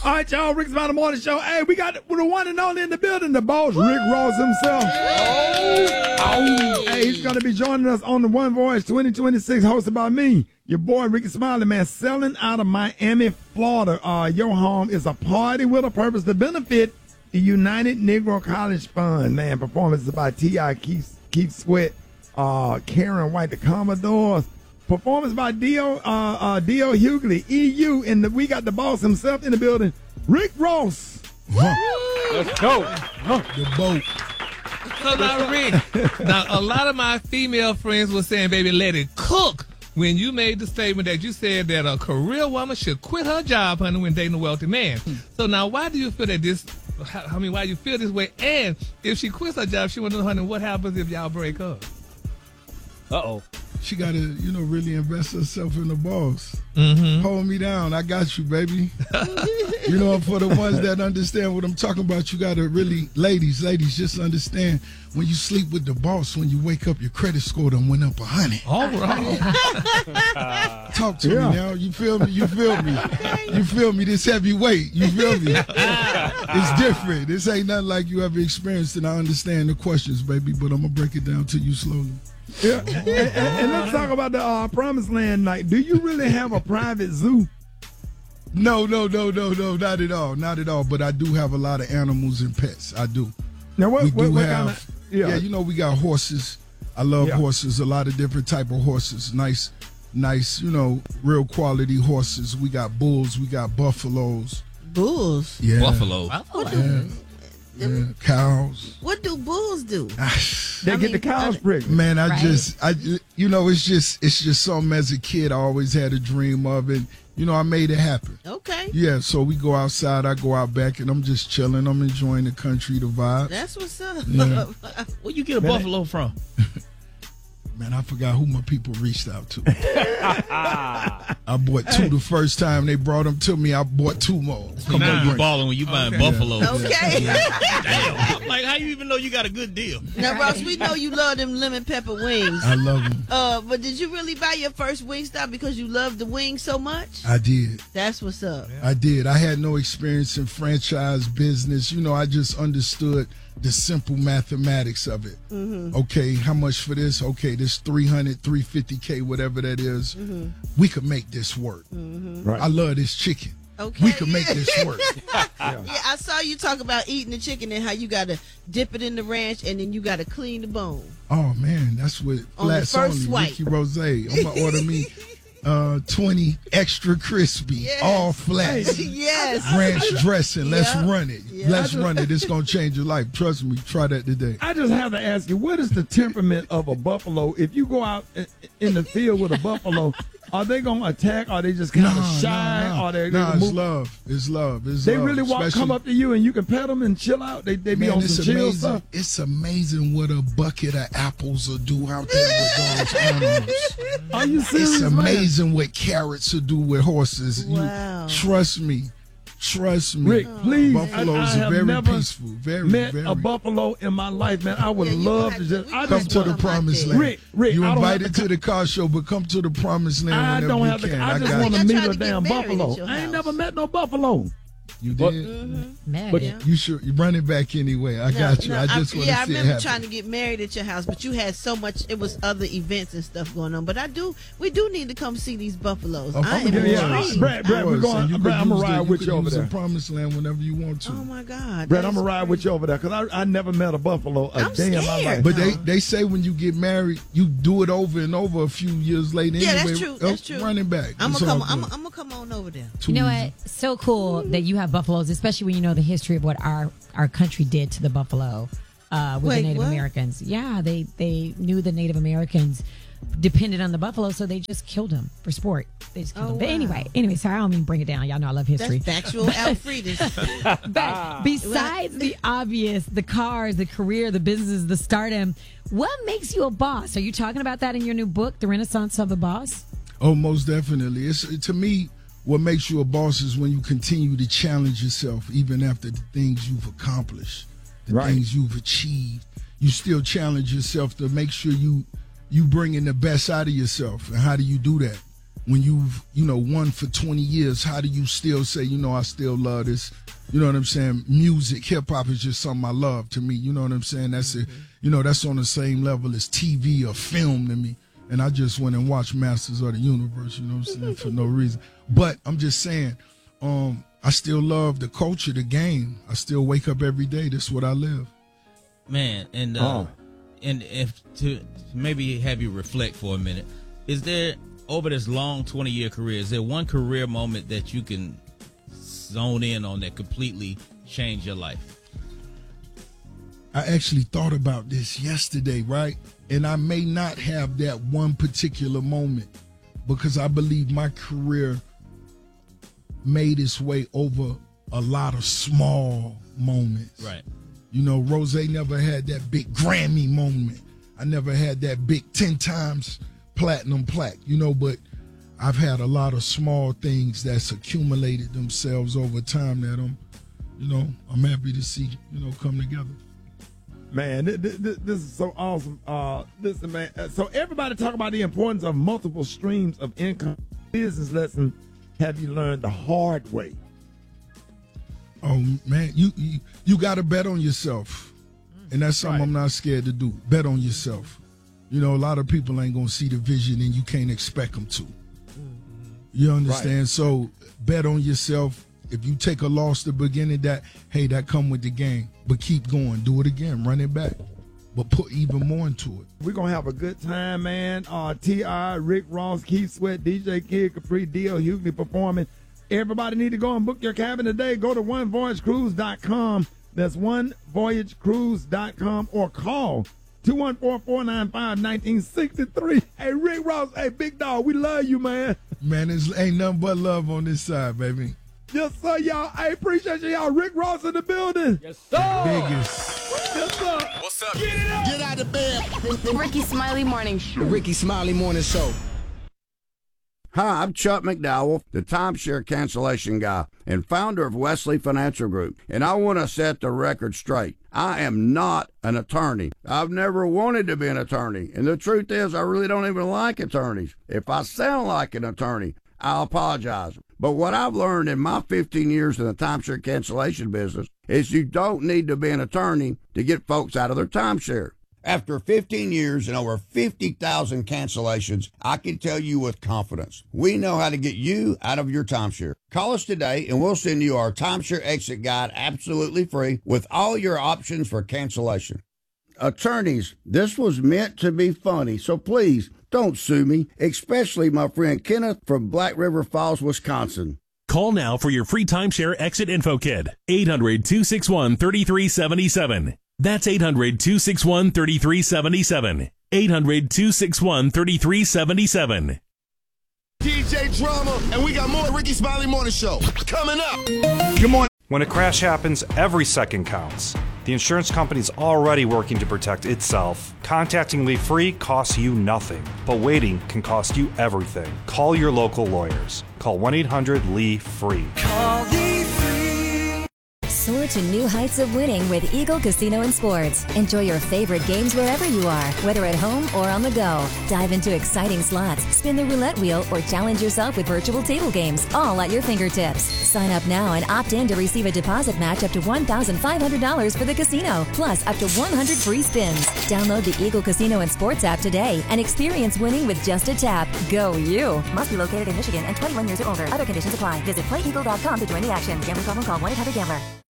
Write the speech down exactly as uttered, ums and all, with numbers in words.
All right, y'all. Rick's Mountain Morning Show. Hey, we got the one and only in the building, the boss, Rick Ross himself. Oh. Oh. Hey, he's going to be joining us on the One Voice twenty twenty-six, hosted by me, your boy, Ricky Smiley, man, selling out of Miami, Florida. Uh, your home is a party with a purpose to benefit the United Negro College Fund, man. Performances by T I Keith, Keith Sweat, uh, Karen White, the Commodores. Performance by Dio, uh, uh, Dio Hughley, E U, and the, we got the boss himself in the building, Rick Ross. Huh. Let's go. Huh. The boat. So now, Rick, now a lot of my female friends were saying, baby, let it cook. When you made the statement that you said that a career woman should quit her job, honey, when dating a wealthy man. So now, why do you feel that this, I mean, why you feel this way? And if she quits her job, she want to know, honey, what happens if y'all break up? Uh-oh. She got to, you know, really invest herself in the boss. Mm-hmm. Hold me down. I got you, baby. You know, for the ones that understand what I'm talking about, you got to really, ladies, ladies, just understand when you sleep with the boss, when you wake up, your credit score done went up a hundred. All right. Talk to Yeah. me now. You feel me? You feel me? You feel me? This heavyweight. You feel me? It's different. This ain't nothing like you ever experienced, and I understand the questions, baby, but I'm going to break it down to you slowly. Yeah. and, and, and let's talk about the uh, Promised Land night. Do you really have a private zoo? No, no, no, no, no, not at all, not at all. But I do have a lot of animals and pets. I do. Now, what, we what, do what have, kind of, yeah. yeah, you know, we got horses. I love Yeah. horses. A lot of different type of horses. Nice, nice, you know, real quality horses. We got bulls. We got buffaloes. Bulls? Yeah, Buffalo. What do, Yeah, yeah. Cows. what do bulls do? They I get mean, the cows I- pregnant. Man, I Right. just, I, you know, it's just, it's just something as a kid I always had a dream of, and you know, I made it happen. Okay. Yeah, so we go outside, I go out back, and I'm just chilling. I'm enjoying the country, the vibe. That's what's up. Yeah. Where you get a buffalo from? Man, I forgot who my people reached out to. I bought two the first time they brought them to me. I bought two more. Come Nah. on, you balling when you buying Okay. buffalo. Okay. Damn. I'm like, how you even know you got a good deal? Now, Ross, we know you love them lemon pepper wings. I love them. Uh, but did you really buy your first Wingstop because you love the wings so much? I did. That's what's up. I did. I had no experience in franchise business. You know, I just understood the simple mathematics of it. Mm-hmm. Okay, how much for this? Okay, this three hundred, three fifty K, whatever that is. Mm-hmm. We could make this work. Right. I love this chicken. Okay. We could make this work. Yeah, I saw you talk about eating the chicken and how you got to dip it in the ranch and then you got to clean the bone. Oh, man, that's what On the flats first only, swipe. Ricky Rose. I'm going to order me uh, twenty extra crispy, Yes. all flats. Yes. Ranch dressing. Let's Yeah. run it. Yeah. Let's run it. It's going to change your life. Trust me. Try that today. I just have to ask you, what is the temperament of a buffalo? If you go out i- in the field with a buffalo, are they going to attack? Are they just kind of shy? Are they Nah, gonna it's move? love. It's love. It's They love. really walk, Especially- come up to you and you can pet them and chill out. They they be Man, on it's some chill amazing. stuff. It's amazing what a bucket of apples will do out there with those animals. Are you serious? It's man? amazing what carrots will do with horses. Wow. You trust me. Trust me. Rick, please. Buffaloes I, I are have very never peaceful. Very, met very. a buffalo in my life, man. I would Yeah, you love have to to- just. we I Come just to the Come promised out land. Rick, Rick, you I don't invited have to, to the car show, but come to the promised land I whenever don't you have to. can. I just got want you. to I meet tried a to get damn married at buffalo. your I ain't house. never met no buffalo. You But- did. Man. But Yeah. you should you run it back anyway. I No, got you. no, I just want to yeah, I see it remember happen. trying to get married at your house, but you had so much. It was other events and stuff going on. But I do, we do need to come see these buffaloes. Of I am course. Yeah, yeah. intrigued. Brad, Brad, we're Of course, going. and you Brad, could I'm gonna use the- ride with could you over use there. the promised land whenever you want to. Oh my God, Brad, I'm that's gonna ride with you over there because I I never met a buffalo a I'm day in my scared. life. But they, No. they say when you get married, you do it over and over a few years later. Yeah, anyway. that's true. Oh, That's true. Running back. I'm It's gonna all come. I'm, good. I'm gonna come on over there. Too You know easy. what? So cool that you have buffaloes, especially when you know the history of what our, our country did to the buffalo uh, with Wait, the Native what? Americans. Yeah, they, they knew the Native Americans depended on the buffalo, so they just killed them for sport. They just killed Oh, them. But wow. anyway, anyway, sorry, I don't mean to bring it down. Y'all know I love That's history. factual Alfredus. But besides the obvious, the cars, the career, the business, the stardom, what makes you a boss? Are you talking about that in your new book, The Renaissance of the Boss? Oh, most definitely. It's to me, what makes you a boss is when you continue to challenge yourself, even after the things you've accomplished, the Right. things you've achieved. You still challenge yourself to make sure you you bring in the best out of yourself. And how do you do that? when you've, you know, won for twenty years, how do you still say, you know, I still love this? You know what I'm saying? Music, hip hop is just something I love to me. You know what I'm saying? That's mm-hmm. a, you know, that's on the same level as T V or film to me. And I just went and watched Masters of the Universe, you know what I'm saying, for no reason. But I'm just saying, um, I still love the culture, the game. I still wake up every day. That's what I live. Man, and uh, oh. and if to maybe have you reflect for a minute, is there, over this long twenty-year career, is there one career moment that you can zone in on that completely changed your life? I actually thought about this yesterday, right? And I may not have that one particular moment because I believe my career made its way over a lot of small moments. Right. You know, Rose never had that big Grammy moment. I never had that big ten times platinum plaque, you know, but I've had a lot of small things that's accumulated themselves over time that I'm, you know, I'm happy to see, you know, come together. Man, this, this, this is so awesome. Uh, listen, man. So everybody talk about the importance of multiple streams of income. Business lesson have you learned the hard way? Oh man, you you, you got to bet on yourself, and that's something right. I'm not scared to do. Bet on yourself. You know, a lot of people ain't gonna see the vision, and you can't expect them to. You understand? Right. So bet on yourself. If you take a loss at the beginning, that hey, that come with the game. But keep going. Do it again. Run it back. But put even more into it. We're going to have a good time, man. Uh, T I, Rick Ross, Keith Sweat, D J Kid, Capri, D L Hughley performing. Everybody need to go and book your cabin today. Go to one voyage cruise dot com. That's one voyage cruise dot com or call two one four, four nine five, one nine six three. Hey, Rick Ross, hey, big dog, we love you, man. Man, there's ain't nothing but love on this side, baby. Yes, sir, y'all. I appreciate you, y'all. Rick Ross in the building. Yes, sir. Biggest. Yes, sir. What's up? Get it up. Get out of bed. The Ricky Smiley Morning Show. The Ricky Smiley Morning Show. Hi, I'm Chuck McDowell, the timeshare cancellation guy and founder of Wesley Financial Group, and I want to set the record straight. I am not an attorney. I've never wanted to be an attorney, and the truth is I really don't even like attorneys. If I sound like an attorney, I'll apologize. But what I've learned in my fifteen years in the timeshare cancellation business is you don't need to be an attorney to get folks out of their timeshare. After fifteen years and over fifty thousand cancellations, I can tell you with confidence, we know how to get you out of your timeshare. Call us today and we'll send you our timeshare exit guide absolutely free with all your options for cancellation. Attorneys, this was meant to be funny, so please don't sue me, especially my friend Kenneth from Black River Falls, Wisconsin. Call now for your free timeshare exit info kit. eight hundred, two six one, three three seven seven. That's eight hundred, two six one, three three seven seven. eight hundred, two six one, three three seven seven. D J Drama, and we got more Ricky Smiley Morning Show coming up. Good morning. When a crash happens, every second counts. The insurance company's already working to protect itself. Contacting Lee Free costs you nothing, but waiting can cost you everything. Call your local lawyers. Call one eight hundred L E E F R E E. Call Lee Free. Soar to new heights of winning with Eagle Casino and Sports. Enjoy your favorite games wherever you are, whether at home or on the go. Dive into exciting slots, spin the roulette wheel, or challenge yourself with virtual table games, all at your fingertips. Sign up now and opt in to receive a deposit match up to one thousand five hundred dollars for the casino, plus up to one hundred free spins. Download the Eagle Casino and Sports app today and experience winning with just a tap. Go you! Must be located in Michigan and twenty-one years or older. Other conditions apply. Visit play eagle dot com to join the action. Gambling problem, call one eight hundred gambler.